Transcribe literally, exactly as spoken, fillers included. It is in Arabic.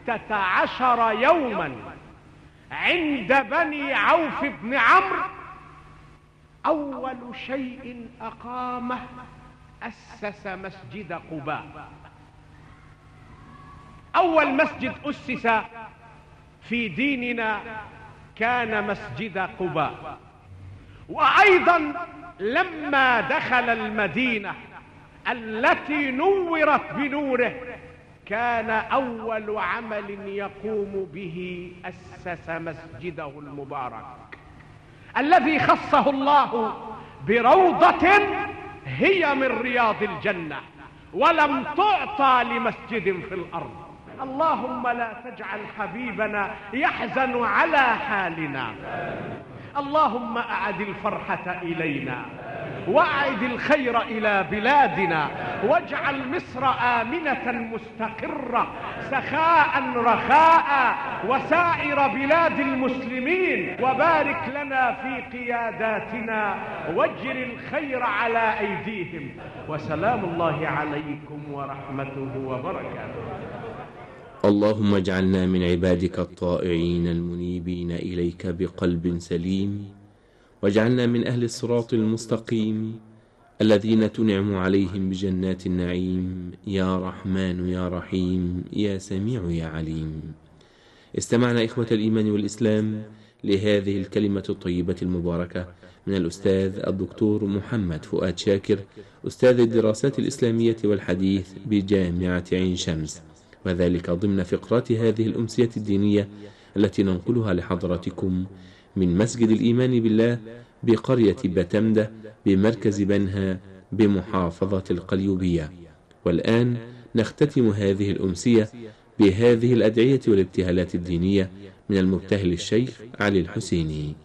ستة عشر يوما عند بني عوف بن عمرو، أول شيء أقامه أسس مسجد قباء. أول مسجد أسس في ديننا كان مسجد قباء. وأيضا لما دخل المدينة التي نورت بنوره كان أول عمل يقوم به أسس مسجده المبارك الذي خصه الله بروضة هي من رياض الجنة ولم تعطى لمسجد في الأرض. اللهم لا تجعل حبيبنا يحزن على حالنا، اللهم أعد الفرحة إلينا وأعد الخير إلى بلادنا، واجعل مصر آمنة مستقرة سخاء رخاء وسائر بلاد المسلمين، وبارك لنا في قياداتنا واجر الخير على أيديهم. وسلام الله عليكم ورحمته وبركاته. اللهم اجعلنا من عبادك الطائعين المنيبين إليك بقلب سليم، واجعلنا من أهل الصراط المستقيم الذين تنعم عليهم بجنات النعيم، يا رحمن يا رحيم يا سميع يا عليم. استمعنا إخوة الإيمان والإسلام لهذه الكلمة الطيبة المباركة من الأستاذ الدكتور محمد فؤاد شاكر، أستاذ الدراسات الإسلامية والحديث بجامعة عين شمس، وذلك ضمن فقرات هذه الأمسية الدينية التي ننقلها لحضراتكم من مسجد الإيمان بالله بقرية بتمدة بمركز بنها بمحافظة القليوبية. والآن نختتم هذه الأمسية بهذه الأدعية والابتهالات الدينية من المبتهل الشيخ علي الحسيني.